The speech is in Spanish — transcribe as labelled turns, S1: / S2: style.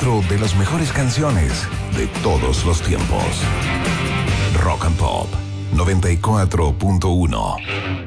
S1: registro de las mejores canciones de todos los tiempos. Rock and Pop 94.1.